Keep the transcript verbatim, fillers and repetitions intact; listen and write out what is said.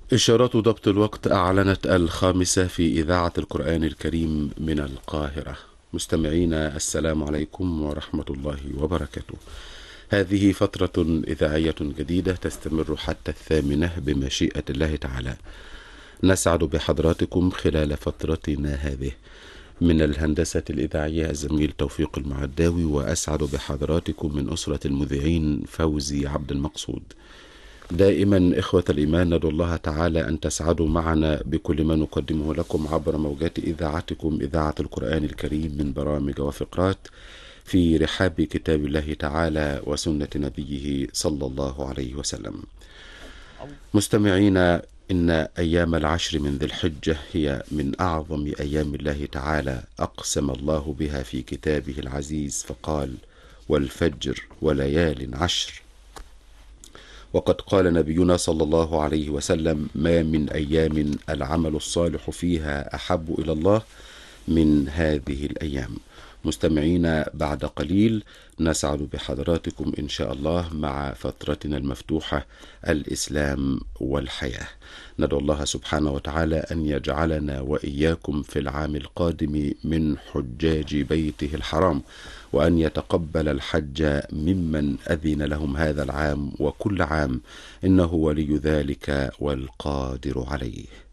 إشارات ضبط الوقت أعلنت الخامسة في إذاعة القرآن الكريم من القاهرة. مستمعينا السلام عليكم ورحمة الله وبركاته. هذه فترة إذاعية جديدة تستمر حتى الثامنة بمشيئة الله تعالى. نسعد بحضراتكم خلال فترتنا هذه. من الهندسة الإذاعية الزميل توفيق المعداوي، وأسعد بحضراتكم من أسرة المذيعين فوزي عبد المقصود. دائما إخوة الإيمان ندعو الله تعالى أن تسعدوا معنا بكل ما نقدمه لكم عبر موجات إذاعتكم إذاعة القرآن الكريم من برامج وفقرات في رحاب كتاب الله تعالى وسنة نبيه صلى الله عليه وسلم. مستمعينا، إن أيام العشر من ذي الحجة هي من أعظم أيام الله تعالى، أقسم الله بها في كتابه العزيز فقال: والفجر وليال عشر. وقد قال نبينا صلى الله عليه وسلم: ما من أيام العمل الصالح فيها أحب إلى الله من هذه الأيام. مستمعينا، بعد قليل نسعد بحضراتكم إن شاء الله مع فترتنا المفتوحة الإسلام والحياة. ندعو الله سبحانه وتعالى أن يجعلنا وإياكم في العام القادم من حجاج بيته الحرام، وأن يتقبل الحج ممن أذن لهم هذا العام وكل عام، إنه ولي ذلك والقادر عليه.